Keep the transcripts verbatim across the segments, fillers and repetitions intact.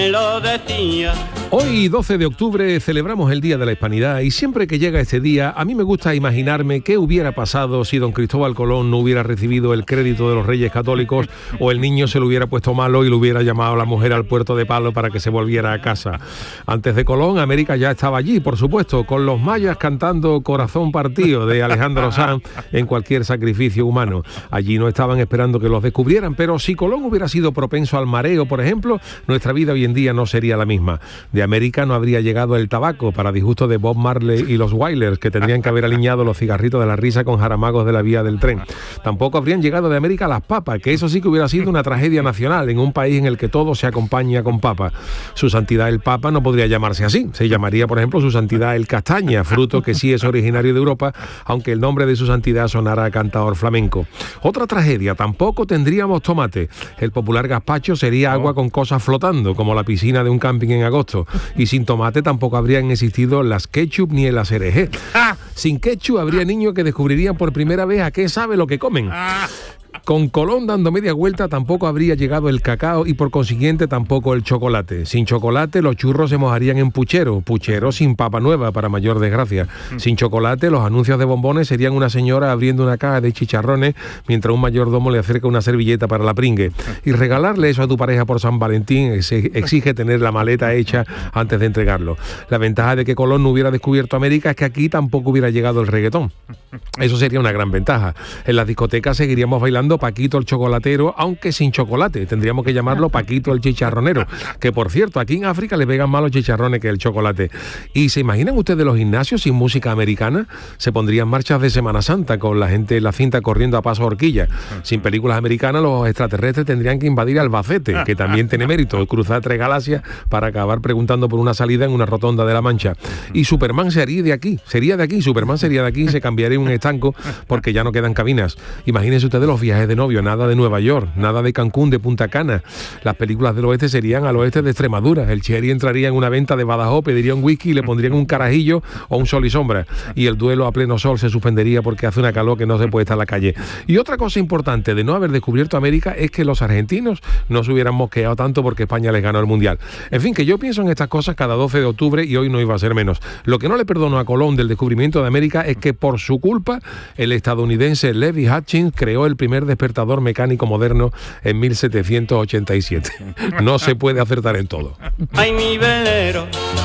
Lo decía. Hoy, doce de octubre, celebramos el Día de la Hispanidad y siempre que llega este día, a mí me gusta imaginarme qué hubiera pasado si don Cristóbal Colón no hubiera recibido el crédito de los Reyes Católicos o el niño se lo hubiera puesto malo y le hubiera llamado a la mujer al puerto de Palo para que se volviera a casa. Antes de Colón, América ya estaba allí, por supuesto, con los mayas cantando Corazón Partido de Alejandro Sanz en cualquier sacrificio humano. Allí no estaban esperando que los descubrieran, pero si Colón hubiera sido propenso al mareo, por ejemplo, nuestra vida hoy en día no sería la misma. De América no habría llegado el tabaco, para disgusto de Bob Marley y los Wailers, que tendrían que haber aliñado los cigarritos de la risa con jaramagos de la vía del tren. Tampoco habrían llegado de América las papas, que eso sí que hubiera sido una tragedia nacional en un país en el que todo se acompaña con papa. Su Santidad el Papa no podría llamarse así, se llamaría, por ejemplo, Su Santidad el Castaña, fruto que sí es originario de Europa, aunque el nombre de Su Santidad sonara a cantador flamenco. Otra tragedia, tampoco tendríamos tomate. El popular gazpacho sería agua con cosas flotando, como la piscina de un camping en agosto, y sin tomate tampoco habrían existido las ketchup ni el acerejé. ¡Ah! Sin ketchup habría niños que descubrirían por primera vez a qué sabe lo que comen. ¡Ah! Con Colón dando media vuelta tampoco habría llegado el cacao y por consiguiente tampoco el chocolate. Sin chocolate los churros se mojarían en puchero, puchero sin papa nueva para mayor desgracia. Sin chocolate los anuncios de bombones serían una señora abriendo una caja de chicharrones mientras un mayordomo le acerca una servilleta para la pringue. Y regalarle eso a tu pareja por San Valentín exige tener la maleta hecha antes de entregarlo. La ventaja de que Colón no hubiera descubierto América es que aquí tampoco hubiera llegado el reggaetón. Eso sería una gran ventaja. En las discotecas seguiríamos bailando Paquito el chocolatero, aunque sin chocolate. Tendríamos que llamarlo Paquito el chicharronero, que por cierto, aquí en África le pegan más los chicharrones que el chocolate. ¿Y se imaginan ustedes los gimnasios sin música americana? Se pondrían marchas de Semana Santa con la gente en la cinta corriendo a paso a horquilla. Sin películas americanas, los extraterrestres tendrían que invadir Albacete, que también tiene mérito, cruzar tres galaxias para acabar preguntando por una salida en una rotonda de la Mancha. Y Superman sería de aquí, sería de aquí, Superman sería de aquí, se cambiaría un estanco porque ya no quedan cabinas. Imagínense ustedes los viajes de novio, nada de Nueva York, nada de Cancún, de Punta Cana. Las películas del oeste serían al oeste de Extremadura. El Cherry entraría en una venta de Badajoz, pediría un whisky y le pondrían un carajillo o un sol y sombra. Y el duelo a pleno sol se suspendería porque hace una calor que no se puede estar en la calle. Y otra cosa importante de no haber descubierto América es que los argentinos no se hubieran mosqueado tanto porque España les ganó el Mundial. En fin, que yo pienso en estas cosas cada doce de octubre y hoy no iba a ser menos. Lo que no le perdono a Colón del descubrimiento de América es que por su culpa el estadounidense Levi Hutchins creó el primer despertador mecánico moderno en mil setecientos ochenta y siete. No se puede acertar en todo. Ay, mi velero,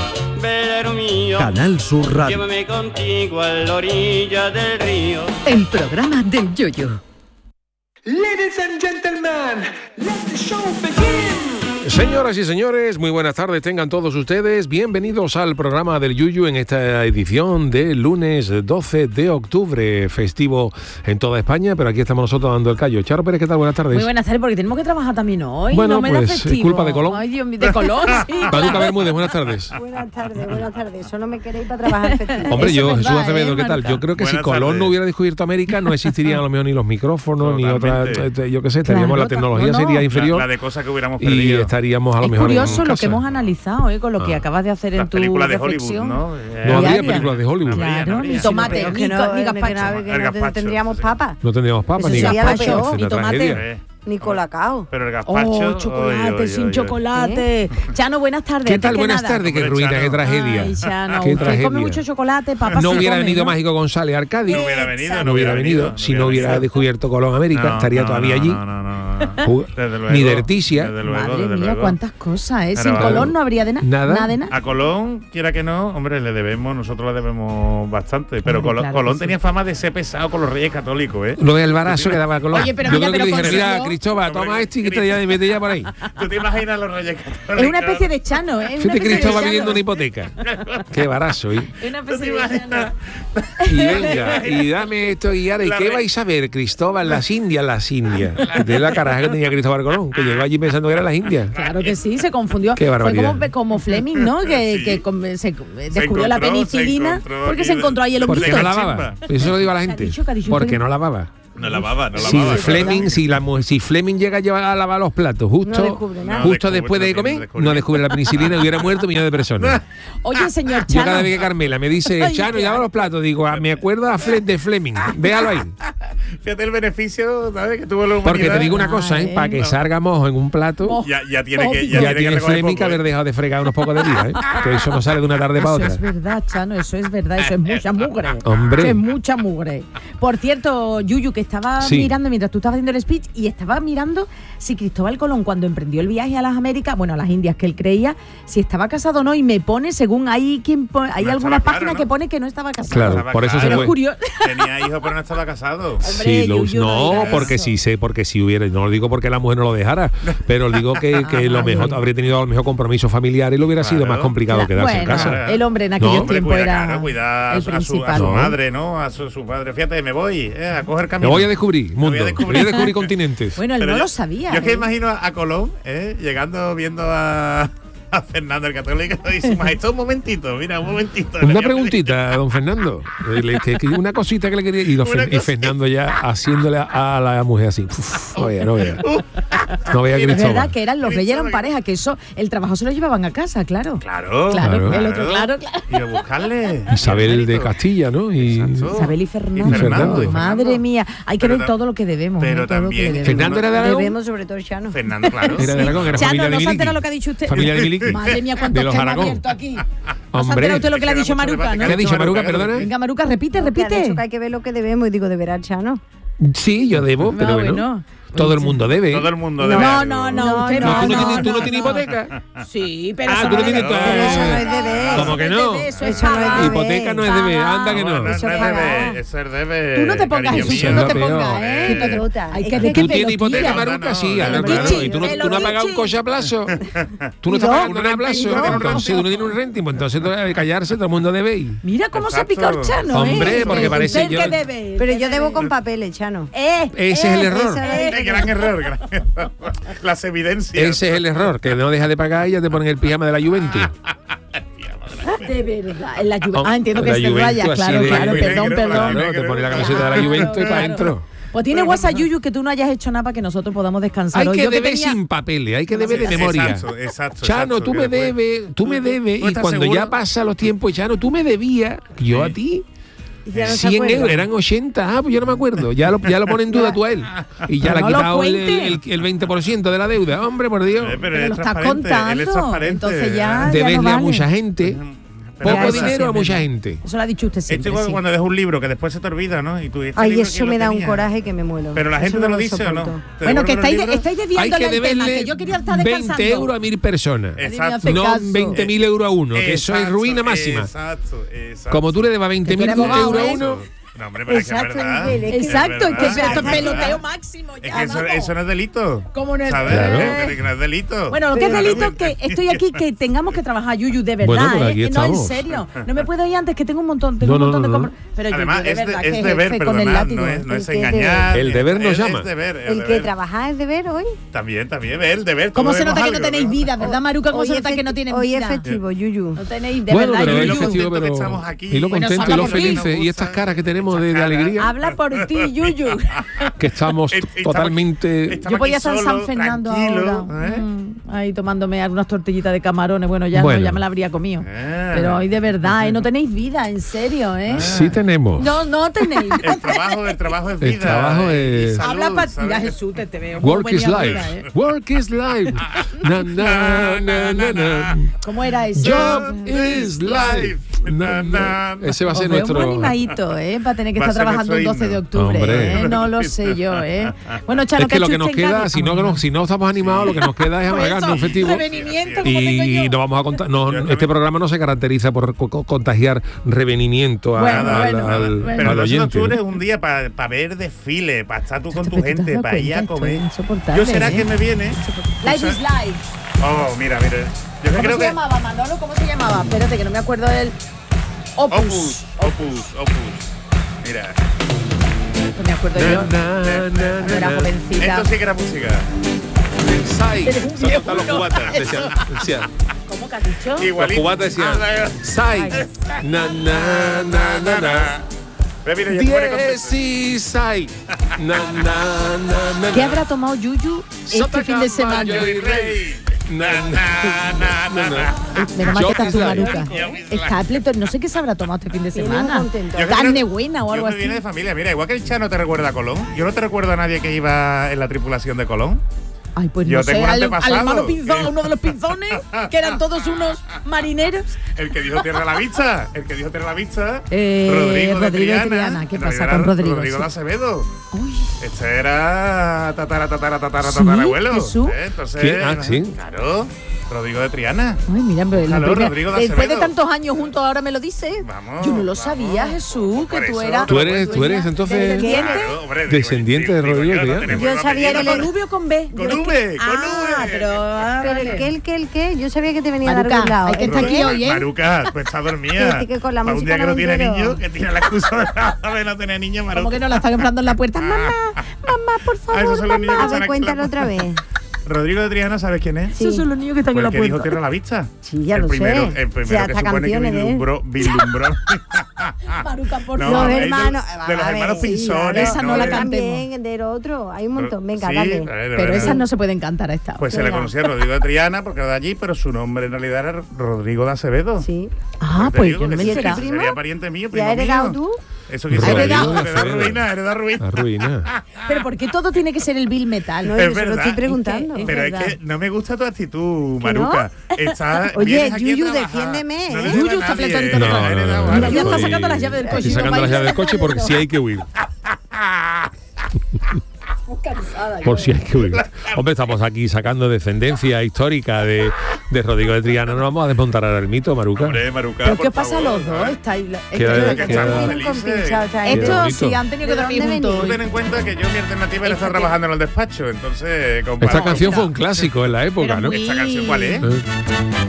velero mío, Canal Sur Radio. llévame contigo a la orilla del río. El programa del Yoyo. Ladies and gentlemen, let the show begin. Señoras y señores, muy buenas tardes tengan todos ustedes. Bienvenidos al programa del Yuyu en esta edición de lunes doce de octubre, festivo en toda España, pero aquí estamos nosotros dando el callo. Charo Pérez, ¿qué tal? Buenas tardes. Muy buenas tardes, porque tenemos que trabajar también hoy. Bueno, no me pues da festivo. es culpa de Colón. Ay, Dios mío, de Colón, sí. Paduca Bermúdez, buenas tardes. Buenas tardes, buenas tardes. Solo me queréis para trabajar festivo. Hombre, Eso yo, es Jesús verdad, Acevedo, ¿eh, ¿qué tal? Marta? Yo creo que Buenas si Colón tardes. no hubiera descubierto América, no existirían a lo mejor ni los micrófonos, ni otra, Totalmente. eh, yo qué sé, estaríamos, Claro, la tecnología no, no. sería La, inferior la de cosas que hubiéramos y perdido. estaríamos a lo Es mejor curioso en lo casa. que hemos analizado, ¿eh? Con lo que Ah. acabas de hacer en Las tu películas de reflexión. Hollywood, ¿no? No Eh, habría Diaria. películas de Hollywood. No habría, Claro, no ni habría. tomate, Pero ni, que no, ca- ni que gazpacho. no, que El no gazpacho, tendríamos sí. papas, No tendríamos papas Eso ni sería lo gazpacho, peor. es Ni una tomate. tragedia. Eh, ni colacao. Pero el gazpacho... Oh, chocolate, oye, oye, sin oye. chocolate. Chano, buenas tardes. ¿Qué antes tal? que Buenas nada. tardes, qué Hombre, ruina, qué Chano. tragedia. Ay, Chano, Qué usted tragedia. come mucho chocolate, papá No se hubiera come, venido ¿no? Mágico González Arcadio. No hubiera venido, No hubiera venido si no hubiera venido. descubierto Colón América. No, Estaría no, todavía no, allí. No, no, no, no. Ju- Desde luego, Ni de Ertisia. Desde luego, Madre desde mía, luego. cuántas cosas, ¿eh? Pero- Sin Colón no habría de nada. Nada. Nada de nada. A Colón, quiera que no, hombre, le debemos, nosotros le debemos bastante. Pero Hombre, Colón, claro que Colón sí. tenía fama de ser pesado con los reyes católicos, ¿eh? Lo del embarazo que daba Colón. Oye, pero Yo mira, creo que pero le dijeron, mira, consiguió- Cristóbal, toma Hombre, este y que te ya vete ya por ahí. ¿Tú te imaginas los reyes católicos? Es una especie de Chano, ¿eh? Es una Fíjate, especie de Cristóbal Chano. pidiendo una hipoteca. Qué barazo, ¿eh? Es una ¿Tú te especie de Chano. imaginas? Y venga, y dame esto y ahora, ¿y La qué re- vais a ver, Cristóbal? Las Indias, las Indias. De la caraja que tenía Cristóbal Colón, que llegó allí pensando que eran las Indias. Claro que sí, se confundió. Qué Fue barbaridad. como, como Fleming, ¿no? Que, Sí. que com- se descubrió la encontró- penicilina se encontró porque aquí se de- encontró ahí el Porque honguito. no lavaba. Eso lo digo a la ¿Qué ha gente. dicho? ¿Qué ha dicho? Porque no lavaba. No lavaba, no Si lavaba. Fleming, si la mu- si Fleming llega a, llevar a lavar los platos justo, No descubre nada. justo No después de descubre, no comer, descubre. no descubre la penicilina y hubiera muerto millones de personas. Oye, señor Yo cada Chano. vez que Carmela me dice, Ay, Chano, qué lava los platos, digo, ah, me acuerdo a Fle de Fleming, véalo ahí. Fíjate el beneficio, ¿sabes? Que tuvo la humanidad. Porque te digo una cosa, ¿eh? Ay, Para que no. salga mojo en un plato, Mojo. Ya, ya tiene que ya, ya, tiene, tiene que recoger Fleming que poco, haber ¿eh? dejado de fregar unos pocos de días, ¿eh? Que eso no sale de una tarde para Eso otra. es verdad, Chano, eso es verdad, eso es mucha mugre. Hombre. Eso es mucha mugre. Por cierto, Yuyu, que estaba Sí. mirando mientras tú estabas haciendo el speech y estaba mirando si Cristóbal Colón, cuando emprendió el viaje a las Américas, bueno, a las Indias, que él creía, si estaba casado o no, y me pone, según hay quien pone, hay No algunas estaba claro, páginas ¿no? que pone que no estaba casado. Claro, Estaba por eso se Pero fue. es curioso. Tenía hijos, pero no estaba casado. Sí, Hombre, lo- Yuyu, no no, digas porque eso. sí sé, porque si hubiera, no lo digo porque la mujer no lo dejara, pero digo que, que Ah, lo mejor vale. habría tenido a lo mejor compromiso familiar y lo hubiera sido Claro. más complicado Cla- quedarse en bueno, casa. el hombre en No, aquellos Hombre, tiempos cuida, era claro, cuida el a su, a su, a principal. su No. madre, ¿no? A su, su padre. Fíjate, me voy eh, a coger Me camino. voy a descubrir mundo, voy a me descubrir. voy a descubrir continentes. Bueno, él Pero no yo- lo sabía. Yo es que ¿eh? imagino a, a Colón, ¿eh? Llegando, viendo a, a Fernando el Católico y dice, maestro, un momentito, mira, un momentito. Una preguntita, don Fernando. Eh, le- que- que una cosita que le quería. Y, don Una Fer- y cosita. Fernando ya haciéndole a, a la mujer así. Uf, no vea, no vea. No vea Es Cristóbal. verdad que eran los reyes eran Cristóbal. pareja, que eso, el trabajo se lo llevaban a casa, claro. Claro, Claro, Claro. el otro, claro, claro. Y a buscarle. Isabel de Mérito. Castilla, ¿no? Y Exacto. Isabel y Fernando. Y Fernando, y Madre Fernando. mía, hay que Pero ver ta- todo lo que debemos. pero ¿eh? Todo lo que también- debemos. Fernando era de Aragón. Debemos sobre todo Chano. Fernando, claro. Era de Aragón, era Chano, familia de ¿no se ha Miliki. enterado lo que ha dicho usted? Familia de Miliki. Madre mía, De cuántos los que han Aragón. abierto aquí. ¿No se ha Hombre. enterado usted lo que le ha Es que dicho era mucho Maruca, debate. no? ¿Qué ha dicho Maruca, Maruca, perdona? Venga, Maruca, repite, No, que han repite. dicho que hay que ver lo que debemos y digo, de veras, Chano. Sí, yo debo, pero Ah, bueno. bueno. Todo el mundo debe. Todo el mundo No, debe No, algo. no, no, No, usted no, no, ¿Tú no, no, tienes, tú no no, tienes no. hipoteca? Sí, pero Ah, eso tú no no tienes es todo. deber. Eso no es deber. ¿Cómo que no? Eso es Eso no es pagar. deber. Hipoteca no es deber, anda que No, no. no, no Eso es paga. debe, eso es debe. Tú no te pongas, cariño Jesús, mío. tú no te Eso es lo pongas, peor. ¿eh? Qué pelota. Hay Es que que ver qué ¿Tú tienes pelotilla. hipoteca, No, Maruca? no, Sí, no, claro, no, claro. Chichi, ¿Y tú no, el tú no has pagado un Oruchi. coche a plazo? ¿Tú no ¿Y estás yo? pagando nada a plazo? ¿Y yo? Entonces tú no tienes un renting, pues entonces tú debes callarse, todo el mundo debe ir. Mira cómo se ha Exacto. picado el Chano, ¿eh? Hombre, porque Que parece usted yo- que debe, Pero que yo debo debe. con papeles, Chano. Eh, Ese es el eh, error. eso eh, Eh, gran error, gran error. Las evidencias. Ese es el error, que no dejas de pagar y ya te ponen el pijama de la Juventus. De verdad, en la Juventus. Hom- Ah, entiendo que la es de Juventus raya, así claro, de- claro, muy perdón, negro, perdón. muy Claro, te pones la camiseta de la Claro, Juventus y para claro. adentro. Pues tiene WhatsApp, Yuyu, que tú no hayas hecho nada para que nosotros podamos descansar. Hay Hoy que yo deber tenía- sin papeles, hay que deber de Sí, memoria. exacto, exacto, Chano, exacto, tú que me después- debes, tú me debes, ¿Tú y estás cuando seguro? ya pasan los tiempos, Chano, tú me debías, yo a ti. Y ya no se cien acuerda. euros, eran ochenta, ah, pues yo no me acuerdo, ya lo, ya lo pone en duda tú a él. Y ya le ha No lo quitado el, cuente. el, el veinte por ciento de la deuda, hombre, por Dios. Eh, Pero él lo es estás transparente, él es contando. transparente. Entonces ya. Debesle no a vale. mucha gente, Pero poco eso sí dinero es a mucha verdad. gente. Eso lo ha dicho usted Esto siempre. igual sí. cuando dejas un libro que después se te olvida, ¿no? Y tú, ¿este Ay, libro eso quién me lo da un tenía? coraje que me muero. Pero la Eso gente no te lo lo dice o no. soporto. ¿Te Bueno, que devuelven los estáis, libros? estáis Hay desviando que el tema, deberle que yo quería estar descansando. veinte euros a mil personas. Exacto. No caso. veinte mil euros a uno, que eso es Exacto, ruina máxima. Exacto, exacto. Como tú le debas veinte mil Que tú eres euros a abogado, uno, No, hombre, pero es que es Exacto, verdad. Miguel, es que- Exacto, es que verdad, esto es es peloteo verdad. máximo. Es Ya, que eso, vamos. eso no es delito. ¿Cómo no es ¿Sabes? Claro. Que no es delito. Bueno, lo que es Claro. delito que estoy aquí que tengamos que trabajar, Yuyu, de verdad, Bueno, pero aquí ¿eh? No, en estamos. serio. No me puedo ir antes, que tengo un montón, tengo No, un no, montón no, de no. compras. Pero Yuyu, Además, de es, verdad, de- que es deber jefe con el perdonar, látigo. no es, no El es que es engañar. El deber nos es, llama. Es deber, es El que deber. trabajar es deber hoy. También, también, el deber. ¿Cómo todos se nota vemos que no algo, tenéis vida, verdad, Maruca? ¿Cómo Hoy se es nota que no festi- tienen Hoy vida? es festivo, Yuyu. No tenéis, de bueno, verdad, pero Yuyu. es Lo festivo, contento que pero estamos aquí. y lo Bueno, contento y habla lo por ti. felices y estas caras que tenemos de, de alegría, Habla por ti, Yuyu. que estamos Estamos- totalmente. estamos Yo podía aquí estar en San solos, Fernando tranquilos, ahora. ¿eh? Mm, ahí tomándome algunas tortillitas de camarones. Bueno, ya, Bueno. no, ya me la habría comido. Ah. Pero hoy de verdad, ¿eh? No tenéis vida, en serio, ¿eh? Sí tenemos. No, no tenéis. El trabajo, el trabajo es El vida. trabajo y es- salud, Habla para ¿sabes? Mira, Jesús, te, te veo. cómo Work is venía life. arriba, ¿eh? Work is life. Na, na, na, na, na. ¿Cómo era eso? Job is life. Na, na. Ese va a Os ser veo nuestro. muy animadito, ¿eh? Para tener que Va a estar ser trabajando un nuestro doce de himno. octubre, Hombre. ¿eh? No lo sé yo, ¿eh? Bueno, Chano, Es que lo ha que hecho nos usted en queda, Cádiz? si no, Ah, que no- si no estamos animados, lo que nos queda es Por amargarnos eso, un festivo. revenimiento, como tengo Y yo. no vamos a contar, no, este programa no se caracteriza por co- co- contagiar revenimiento a- Bueno, al, bueno, al- bueno. Pero al el doce de oyente. octubre es un día para ver desfile, para estar tú con Chacho, tu pero ¿te has gente, dado para ir a cuenta? comer. Esto es insoportable, Yo será ¿eh? que me viene. Life is life. Oh, mira, mira. Yo ¿Cómo creo se que. llamaba, Manolo? ¿Cómo se llamaba? Espérate, que no me acuerdo del... Opus. Opus, opus, opus. Mira. Esto me acuerdo yo. Cuando era jovencita. Esto sí que era música. Sai, Eres un son viejo, los ¿no? cubatas, decían, decían. ¿Cómo que has dicho? Igualito. Los cubatas decían, Ah, Sai, na, na, na, na, na. Pero mira, ya te pone contento. dieciséis. Na, na, na, na, ¿Qué na. habrá tomado Yuyu Sota este fin de semana? caballo y rey. Na, na, na, na, na. Menos mal que estás tú, Yo Maruca. Yo mismo. Está pleto, no sé qué se habrá tomado este fin de Viene muy semana. contento. Yo Carne creo- buena o Yo algo me así. viene de familia. Mira, igual que el Chano te recuerda a Colón, yo no te recuerdo a nadie que iba en la tripulación de Colón. Ay, pues Yo no sé, tengo un al, al antepasado. hermano Pinzón, uno de los pinzones, que eran todos unos marineros. El que dijo Tierra a la Vista, el que dijo Tierra a la Vista, Eh, Rodrigo, de, Rodrigo de Triana. Triana. ¿Qué En pasa realidad con era Rodrigo? Rodrigo Sí. de Acevedo. Uy, Este era tatara, tatara, tatara, ¿Sí? tatara, abuelo. ¿Jesús? ¿eh? Entonces, ¿Quién? Ah, sí. Claro, Rodrigo de Triana. ay, mira, pero la Ojalá, primera- Rodrigo de después de Acevedo. tantos años juntos ahora me lo dices. Vamos, Yo no lo vamos. sabía, Jesús, Por que tú eso eras... Tú eres, tú eres entonces ¿Descendiente? Claro, hombre, digo, Descendiente de digo, Rodrigo yo, no Triana. tenemos Yo el sabía apellido, que El le- rubio con B. Con Yo- V, con Ah, V. pero... ah, Pero vale. el que, el que, el que, yo sabía que te venía a dar Maruca, algún lado. hay que ¿El estar qué? aquí hoy, ¿eh? Maruca, pues está dormida. Que- que con la Para un música día que no no tiene entero. niño, que tiene la excusa de no tener niño, Maruca. Como que no la están comprando en la puerta. Mamá, mamá, por Ah, favor, esos son los niños que A están ver, aquí. cuéntalo otra vez. Rodrigo de Triana, ¿sabes quién es? Sí. Esos son los niños que están Pues en el la que dijo puerta. Tierra a la Vista. Sí, ya el lo primero, sé. El primero Sí, que hasta supone que canciones de él. vislumbró, vislumbró. Maruca, por No, Los favor. es del- hermanos. de los a ver, hermanos sí, Pinzones, claro. Esa no la Yo cantemos. También del otro. Hay un montón. Venga, Sí, dale. a ver, a Pero ver, esas no se pueden cantar a esta hora. Pues se le Venga. conocía a Rodrigo de Triana porque era de allí, pero su nombre en realidad era Rodrigo de Acevedo. Sí. Ah, Te pues digo yo no que me sí, enteraba. primo? Sería pariente mío, ¿Y primo has heredado mío. tú? Eso que Rodrigo hereda de hereda Acevedo. ruina, hereda ruina. Arruina. Pero ¿por qué todo tiene que ser el Bill Metal? No, Es yo se lo verdad. estoy preguntando. Es que- Pero es verdad. que no me gusta tu actitud, ¿Que no? Maruca. Estás- Oye, vienes aquí a Yuyu, trabajar. defiéndeme, No ¿eh? le Yuyu debes a está nadie, pletórico no, total. no, heredado no, algo. Mira, ya está soy- sacando las llaves del coche. Estoy y no sacando va a las ir. llaves del coche porque sí hay que huir. Cansada, Por yo. si hay que huir. Hombre, estamos aquí sacando descendencia histórica de, de Rodrigo de Triana. No vamos a desmontar ahora el mito, Maruca. Hombre, Maruca, ¿Pero por qué pasa a favor, los dos? ¿sabes? Estáis- Queda- estáis- que queda- estamos Vienen felices. compinchados esta gente. Esto bonito. sí han tenido que ¿De dormir dónde juntos Tú hoy. ten en cuenta que yo mi alternativa era estar Fíjate. trabajando en el despacho, entonces... Esta comparado- canción fue un clásico en la época, Pero ¿no? muy- ¿Esta canción cuál es? Eh.